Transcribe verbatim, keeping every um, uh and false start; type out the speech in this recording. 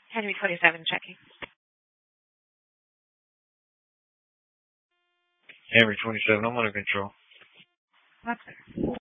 Henry twenty-seven checking. Henry twenty-seven, I'm under control. That's fair.